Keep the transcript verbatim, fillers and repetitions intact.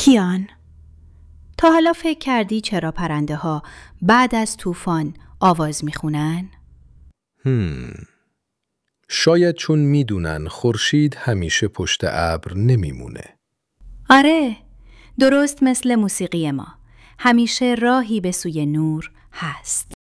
کیان، تا حالا فکر کردی چرا پرنده ها بعد از طوفان آواز میخونن؟ هم. شاید چون میدونن خورشید همیشه پشت ابر نمیمونه. آره، درست مثل موسیقی ما. همیشه راهی به سوی نور هست.